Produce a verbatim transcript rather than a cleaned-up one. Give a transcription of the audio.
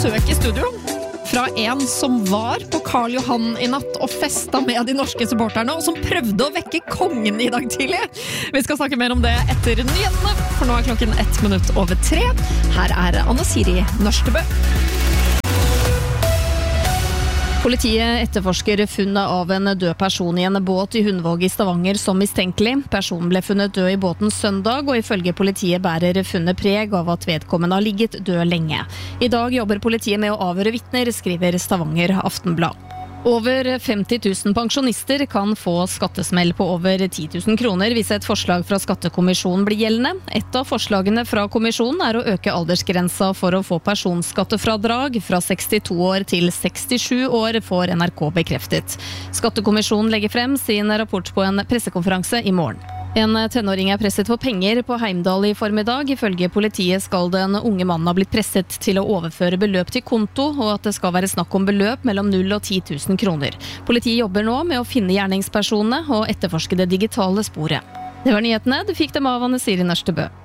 Søk i studio fra en som var på Karl Johan i natt og festa med de norske supporterne, og som prøvde å vekke kongen i dag tidlig. Vi skal snakke mer om det etter nyhetene, for nå er klokken ett minutt over tre. Her er Anne Siri Nørstebø. Politiet etterforsker funnet av en død person i en båt i Hundvåg i Stavanger som mistenkelig. Personen ble funnet død i båten søndag, og ifølge politiet bærer funnet preg av at vedkommende har ligget død lenge. I dag jobber politiet med å avhøre vitner, skriver Stavanger Aftenblad. Over femti tusen pensjonister kan få skattesmell på over ti tusen kroner hvis et forslag fra Skattekommisjonen blir gjeldende. Et av forslagene fra kommisjonen er å øke aldersgrensa for å få personskattefradrag fra sekstito år til sekstisju år, får N R K bekreftet. Skattekommisjonen legger frem sin rapport på en pressekonferanse i morgen. En tenåring er presset for penger på Heimdal i formiddag. Ifølge politiet skal den unge mannen ha blitt presset til å overføre beløp til konto, og at det skal være snakk om beløp mellom null og ti tusen kroner. Politiet jobber nå med å finne gjerningspersonene og etterforske det digitale sporet. Det var nyhetene. Du fikk dem av Anne Siri Nørstebø.